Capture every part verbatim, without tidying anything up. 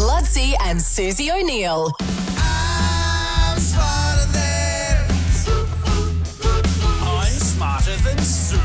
Ludsey and Susie O'Neill. I'm smarter than... I'm smarter than Sue.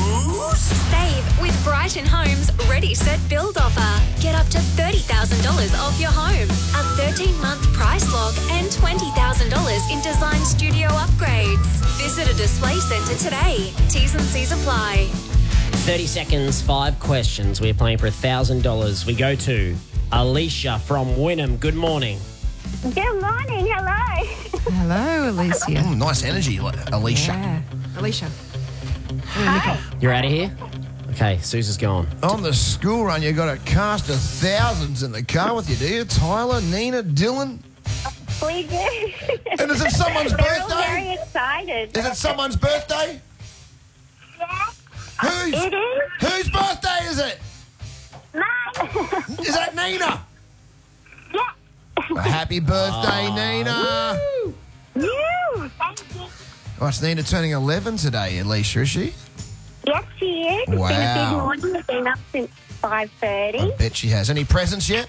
Save with Brighton Homes Ready Set Build offer. Get up to thirty thousand dollars off your home, a thirteen-month price lock and twenty thousand dollars in design studio upgrades. Visit a display centre today. T's and C's apply. thirty seconds, five questions. We're playing for one thousand dollars. We go to Alicia from Wynnum. Good morning. Good morning. Hello. Hello, Alicia. Mm, nice energy, Alicia. Yeah. Alicia. Hi. You're out of here? Okay, Susan's gone. On the school run, you got a cast of thousands in the car with you, do you? Tyler, Nina, Dylan? We do. And is it someone's They're all birthday? very excited. Is it someone's birthday? Yeah. Whose? It is. Whose birthday is it? Mine. Is that Nina? Yeah. A happy birthday, Nina. You. Thank you. Oh, it's Nina turning eleven today, Alicia, is she? Yes, she is. It's been a big Wow. morning. We've been up since five thirty. I bet she has. Any presents yet?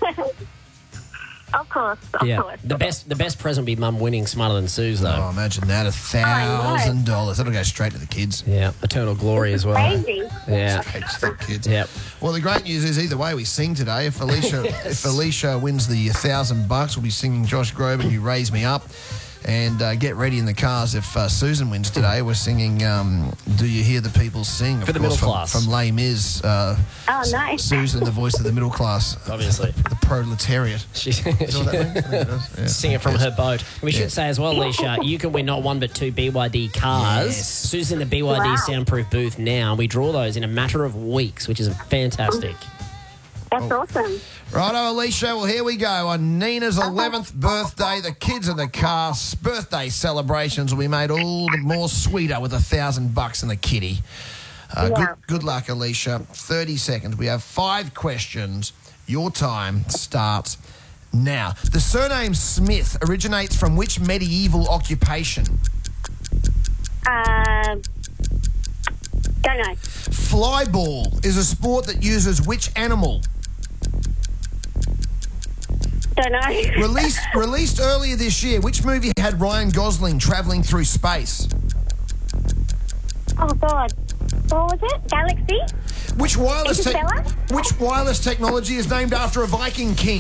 Of course. Of Yeah. course. The best the best present would be Mum winning Smarter Than Sue's, though. Oh, imagine that. A thousand dollars. That'll go straight to the kids. Yeah, eternal glory as well. Crazy. Yeah. Straight to the kids. Yep. Well, the great news is either way we sing today. If Alicia if Alicia wins the thousand bucks, we'll be singing Josh Groban, You Raise Me Up. And uh, get ready in the cars if uh, Susan wins today. We're singing um, Do You Hear the People Sing? Of For the course, middle from, class. From Les Mis. Uh, Oh, nice. Susan, the voice of the middle class. Obviously. The proletariat. She, Is that what that means? Yeah, it does. Yeah. Sing it from her boat. We Yeah. should say as well, Alicia, you can win not one but two B Y D cars. Yes. Sue's in the B Y D Wow. soundproof booth now. We draw those in a matter of weeks, which is fantastic. That's awesome. Righto, Alicia. Well, here we go. On Nina's eleventh birthday, the kids in the car. Birthday celebrations will be made all the more sweeter with a thousand bucks in the kitty. Uh, Yeah. good, good luck, Alicia. thirty seconds. We have five questions. Your time starts now. The surname Smith originates from which medieval occupation? Uh, don't know. Flyball is a sport that uses which animal? Don't know. Released released earlier this year, which movie had Ryan Gosling travelling through space? Oh, God. What was it? Galaxy? Which wireless tech Interstellar? which wireless technology is named after a Viking king?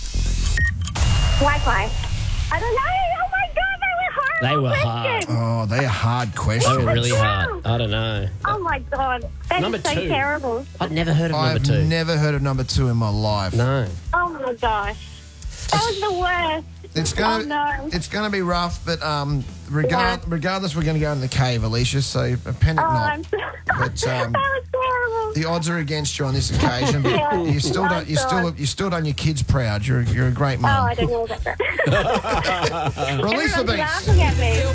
Wi-Fi. I don't know. Oh, my God. They were horrible They were hard. questions. Oh, they are hard They questions. were really hard. I don't know. Oh, my God. That Number is so two. terrible. I'd never heard of number I've two. never heard of number two in my life. No. Oh, my gosh. That was the worst. It's gonna Oh, no. it's gonna be rough, but um, regard, Yeah. regardless, we're gonna go in the cave, Alicia. So panic Oh, not. I'm so... But, um, that was terrible. The odds are against you on this occasion, but Yeah. you still Oh, don't you God. still you still done your kids proud. You're you're a great Oh, mum. I don't know about that. Release the Everyone's beast. laughing at me.